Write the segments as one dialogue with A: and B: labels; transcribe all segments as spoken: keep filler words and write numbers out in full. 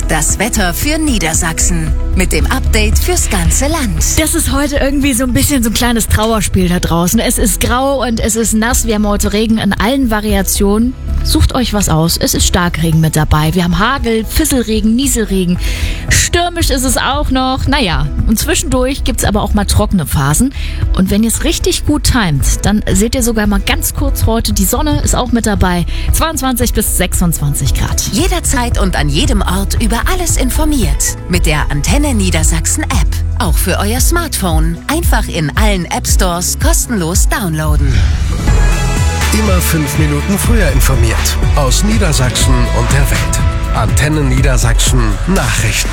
A: das Wetter für Niedersachsen. Mit dem Update fürs ganze Land.
B: Das ist heute irgendwie so ein bisschen so ein kleines Trauerspiel da draußen. Es ist grau und es ist nass. Wir haben heute Regen in allen Variationen. Sucht euch was aus. Es ist Starkregen mit dabei. Wir haben Hagel, Fisselregen, Nieselregen. Stürmisch ist es auch noch. Naja, und zwischendurch gibt's aber auch mal trockene Phasen. Und wenn ihr es richtig gut timet, dann seht ihr sogar mal ganz kurz heute, die Sonne ist auch mit dabei. zweiundzwanzig bis sechsundzwanzig Grad.
A: Jederzeit und an jedem Ort über alles informiert. Mit der Antenne Niedersachsen App. Auch für euer Smartphone. Einfach in allen App Stores kostenlos downloaden.
C: Immer fünf Minuten früher informiert. Aus Niedersachsen und der Welt. Antenne Niedersachsen Nachrichten.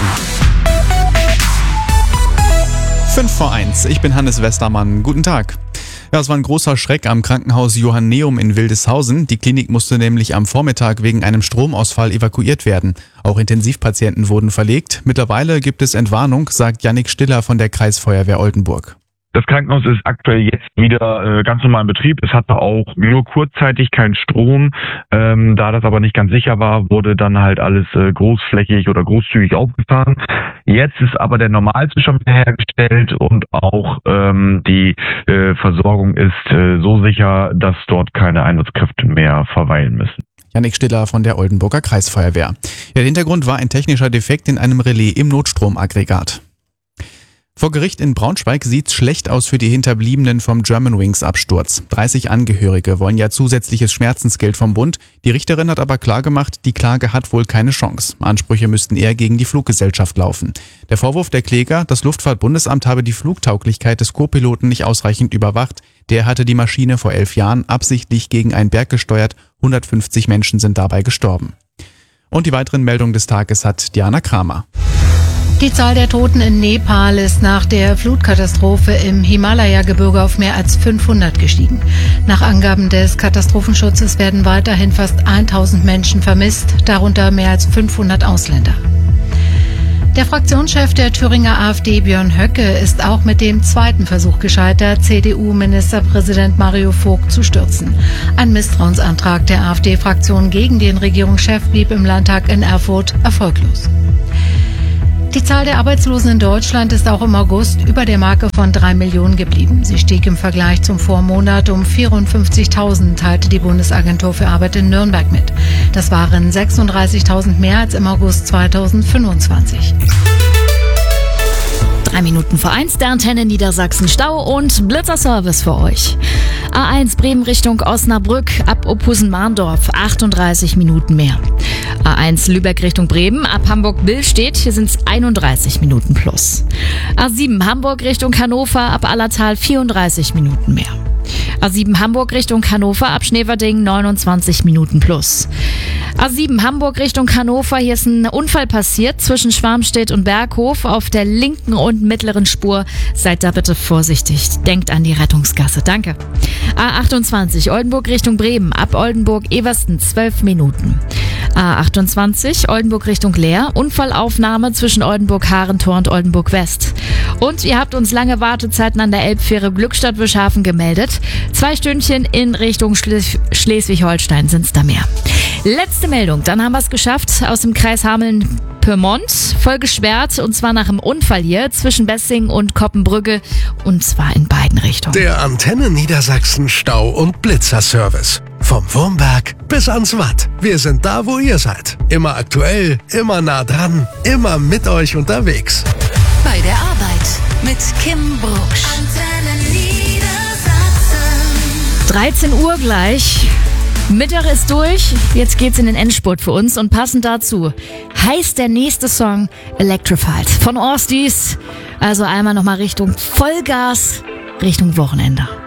D: fünf vor eins. Ich bin Hannes Westermann. Guten Tag. Ja, es war ein großer Schreck am Krankenhaus Johanneum in Wildeshausen. Die Klinik musste nämlich am Vormittag wegen einem Stromausfall evakuiert werden. Auch Intensivpatienten wurden verlegt. Mittlerweile gibt es Entwarnung, sagt Jannik Stiller von der Kreisfeuerwehr Oldenburg.
E: Das Krankenhaus ist aktuell jetzt wieder äh, ganz normal in Betrieb. Es hatte auch nur kurzzeitig keinen Strom. Ähm, da das aber nicht ganz sicher war, wurde dann halt alles äh, großflächig oder großzügig aufgefahren. Jetzt ist aber der Normalzustand hergestellt und auch ähm, die äh, Versorgung ist äh, so sicher, dass dort keine Einsatzkräfte mehr verweilen müssen.
D: Jannik Stiller von der Oldenburger Kreisfeuerwehr. Ja, der Hintergrund war ein technischer Defekt in einem Relais im Notstromaggregat. Vor Gericht in Braunschweig sieht's schlecht aus für die Hinterbliebenen vom Germanwings-Absturz. dreißig Angehörige wollen ja zusätzliches Schmerzensgeld vom Bund. Die Richterin hat aber klargemacht, die Klage hat wohl keine Chance. Ansprüche müssten eher gegen die Fluggesellschaft laufen. Der Vorwurf der Kläger, das Luftfahrtbundesamt habe die Flugtauglichkeit des Co-Piloten nicht ausreichend überwacht. Der hatte die Maschine vor elf Jahren absichtlich gegen einen Berg gesteuert. hundertfünfzig Menschen sind dabei gestorben. Und die weiteren Meldungen des Tages hat Diana Kramer.
F: Die Zahl der Toten in Nepal ist nach der Flutkatastrophe im Himalaya-Gebirge auf mehr als fünfhundert gestiegen. Nach Angaben des Katastrophenschutzes werden weiterhin fast tausend Menschen vermisst, darunter mehr als fünfhundert Ausländer. Der Fraktionschef der Thüringer AfD, Björn Höcke, ist auch mit dem zweiten Versuch gescheitert, C D U-Ministerpräsident Mario Vogt zu stürzen. Ein Misstrauensantrag der AfD-Fraktion gegen den Regierungschef blieb im Landtag in Erfurt erfolglos. Die Zahl der Arbeitslosen in Deutschland ist auch im August über der Marke von drei Millionen geblieben. Sie stieg im Vergleich zum Vormonat um vierundfünfzigtausend, teilte die Bundesagentur für Arbeit in Nürnberg mit. Das waren sechsunddreißigtausend mehr als im August zweitausendfünfundzwanzig.
B: Drei Minuten vor eins, der Antenne Niedersachsen Stau und Blitzerservice für euch. A eins Bremen Richtung Osnabrück ab Ophusen-Mahndorf, achtunddreißig Minuten mehr. A eins Lübeck Richtung Bremen ab Hamburg-Billstedt, hier sind es einunddreißig Minuten plus. A sieben Hamburg Richtung Hannover ab Allertal, vierunddreißig Minuten mehr. A sieben Hamburg Richtung Hannover ab Schneverding, neunundzwanzig Minuten plus. A sieben Hamburg Richtung Hannover, hier ist ein Unfall passiert zwischen Schwarmstedt und Berghof auf der linken und mittleren Spur. Seid da bitte vorsichtig. Denkt an die Rettungsgasse. Danke. A achtundzwanzig Oldenburg Richtung Bremen ab Oldenburg-Eversten, zwölf Minuten. A achtundzwanzig Oldenburg Richtung Leer, Unfallaufnahme zwischen Oldenburg-Harentor und Oldenburg-West. Und ihr habt uns lange Wartezeiten an der Elbfähre Glückstadt-Wischhafen gemeldet. Zwei Stündchen in Richtung Schles- Schleswig-Holstein sind's da mehr. Letzte Meldung, dann haben wir es geschafft aus dem Kreis Hameln-Pyrmont. Voll gesperrt und zwar nach einem Unfall hier zwischen Bessing und Koppenbrügge und zwar in beiden Richtungen.
C: Der Antenne Niedersachsen Stau- und Blitzerservice. Vom Wurmberg bis ans Watt. Wir sind da, wo ihr seid. Immer aktuell, immer nah dran, immer mit euch unterwegs.
A: Bei der Arbeit mit Kim Brucksch. Antenne Niedersachsen.
B: dreizehn Uhr gleich. Mittag ist durch, jetzt geht's in den Endspurt für uns und passend dazu heißt der nächste Song Electrified von Orsties. Also einmal nochmal Richtung Vollgas, Richtung Wochenende.